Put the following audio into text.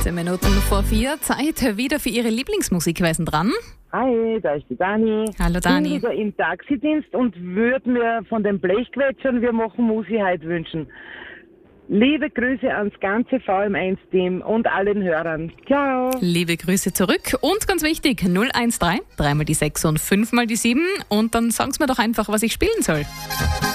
17 Minuten vor 4. Zeit wieder für Ihre Lieblingsmusik. Wer ist denn dran? Hi, da ist die Dani. Hallo Dani. Ich bin wieder im Taxidienst und würde mir von den Blechquetschern Wir machen Musi heute wünschen. Liebe Grüße ans ganze VM1-Team und allen Hörern. Ciao. Liebe Grüße zurück. Und ganz wichtig, 013, 3 mal die 6 und 5 mal die 7. Und dann sagen Sie mir doch einfach, was ich spielen soll.